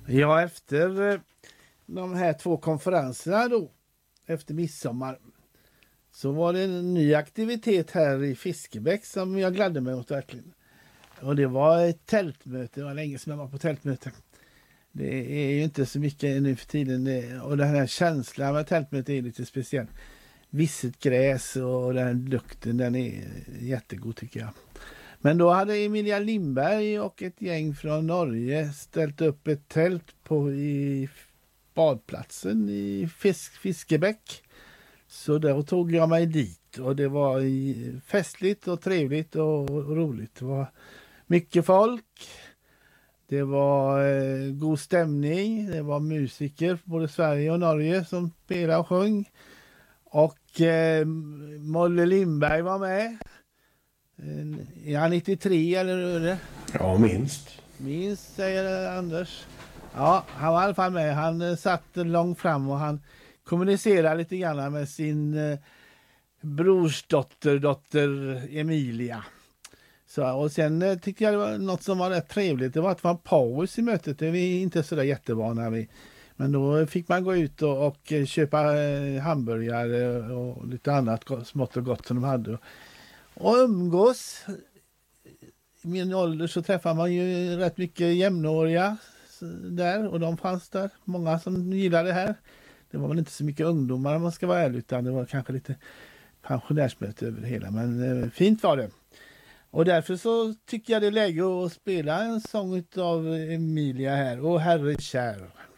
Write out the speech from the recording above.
Ja, efter de här 2 konferenserna då, efter midsommar, så var det en ny aktivitet här i Fiskebäck som jag gladde mig åt verkligen. Och det var ett tältmöte, det var länge sedan jag var på tältmöte. Det är ju inte så mycket nu för tiden, och den här känslan med tältmöte är lite speciell. Visset gräs och den lukten, den är jättegod tycker jag. Men då hade Emilia Lindberg och ett gäng från Norge ställt upp ett tält i badplatsen i Fiskebäck. Så då tog jag mig dit och det var festligt och trevligt och roligt. Det var mycket folk, det var god stämning, det var musiker både Sverige och Norge som spelade och sjöng. Och Molle Lindberg var med. Är han 93 eller hur är det? Ja, minst. Minst, säger Anders. Ja, han var i alla fall med. Han satt långt fram och han kommunicerade lite grann med sin dotter Emilia. Så, och sen tyckte jag det var något som var rätt trevligt. Det var att det var en paus i mötet. Det är vi inte så där jättevana vid. Men då fick man gå ut och köpa hamburgare och lite annat smått och gott som de hade. Och umgås. I min ålder så träffar man ju rätt mycket jämnåriga där och de fanns där. Många som gillade det här. Det var väl inte så mycket ungdomar om man ska vara ärlig, utan det var kanske lite pensionärsmöte över det hela. Men fint var det. Och därför så tycker jag det är läge att spela en sång av Emilia här. Och herre kär.